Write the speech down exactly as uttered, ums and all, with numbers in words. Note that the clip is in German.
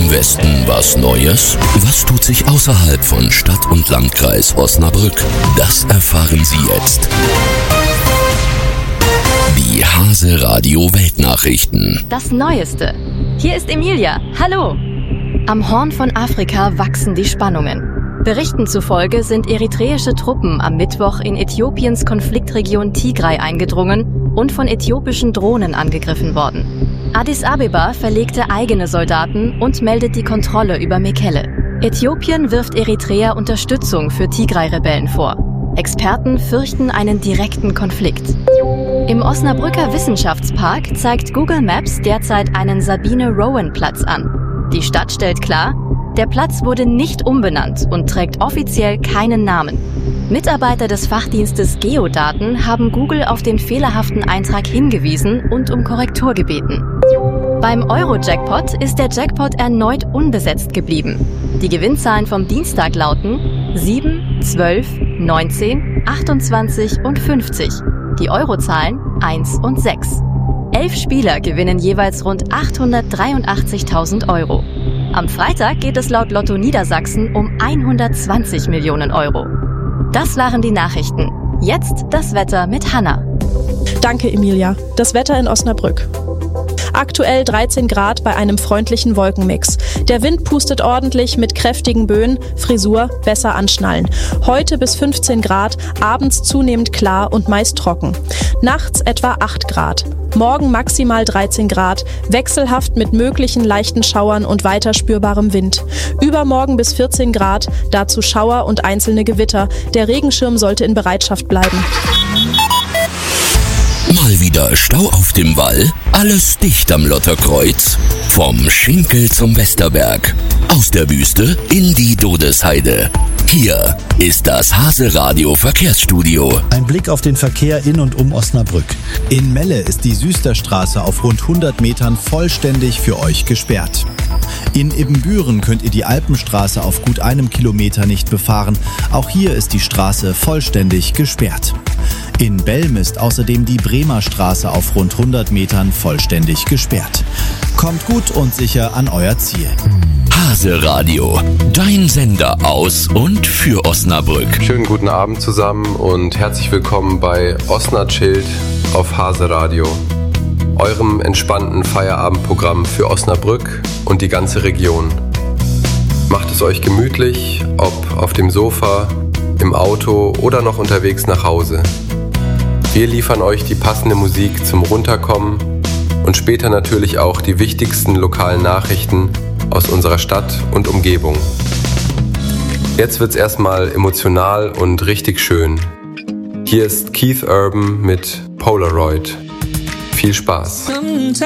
im Westen was Neues? Was tut sich außerhalb von Stadt und Landkreis Osnabrück? Das erfahren Sie jetzt. Die Hase Radio Weltnachrichten. Das Neueste. Hier ist Emilia. Hallo. Am Horn von Afrika wachsen die Spannungen. Berichten zufolge sind eritreische Truppen am Mittwoch in Äthiopiens Konfliktregion Tigray eingedrungen und von äthiopischen Drohnen angegriffen worden. Addis Abeba verlegte eigene Soldaten und meldet die Kontrolle über Mekelle. Äthiopien wirft Eritrea Unterstützung für Tigray-Rebellen vor. Experten fürchten einen direkten Konflikt. Im Osnabrücker Wissenschaftspark zeigt Google Maps derzeit einen Sabine-Rowan-Platz an. Die Stadt stellt klar, der Platz wurde nicht umbenannt und trägt offiziell keinen Namen. Mitarbeiter des Fachdienstes Geodaten haben Google auf den fehlerhaften Eintrag hingewiesen und um Korrektur gebeten. Beim Euro-Jackpot ist der Jackpot erneut unbesetzt geblieben. Die Gewinnzahlen vom Dienstag lauten sieben, zwölf, neunzehn, achtundzwanzig und fünfzig. Die Eurozahlen eins und sechs. Elf Spieler gewinnen jeweils rund achthundertdreiundachtzigtausend Euro. Am Freitag geht es laut Lotto Niedersachsen um hundertzwanzig Millionen Euro. Das waren die Nachrichten. Jetzt das Wetter mit Hanna. Danke, Emilia. Das Wetter in Osnabrück. Aktuell dreizehn Grad bei einem freundlichen Wolkenmix. Der Wind pustet ordentlich mit kräftigen Böen, Frisur besser anschnallen. Heute bis fünfzehn Grad, abends zunehmend klar und meist trocken. Nachts etwa acht Grad. Morgen maximal dreizehn Grad, wechselhaft mit möglichen leichten Schauern und weiter spürbarem Wind. Übermorgen bis vierzehn Grad, dazu Schauer und einzelne Gewitter. Der Regenschirm sollte in Bereitschaft bleiben. Mal wieder Stau auf dem Wall? Alles dicht am Lotterkreuz? Vom Schinkel zum Westerberg. Aus der Wüste in die Dodesheide. Hier ist das Hase Radio Verkehrsstudio. Ein Blick auf den Verkehr in und um Osnabrück. In Melle ist die Süsterstraße auf rund hundert Metern vollständig für euch gesperrt. In Ibbenbüren könnt ihr die Alpenstraße auf gut einem Kilometer nicht befahren. Auch hier ist die Straße vollständig gesperrt. In Belm ist außerdem die Bremer Straße auf rund hundert Metern vollständig gesperrt. Kommt gut und sicher an euer Ziel. Hase Radio, dein Sender aus und für Osnabrück. Schönen guten Abend zusammen und herzlich willkommen bei Osnachillt auf Hase Radio, eurem entspannten Feierabendprogramm für Osnabrück und die ganze Region. Macht es euch gemütlich, ob auf dem Sofa, im Auto oder noch unterwegs nach Hause. Wir liefern euch die passende Musik zum Runterkommen und später natürlich auch die wichtigsten lokalen Nachrichten aus unserer Stadt und Umgebung. Jetzt wird's erstmal emotional und richtig schön. Hier ist Keith Urban mit Polaroid. Viel Spaß.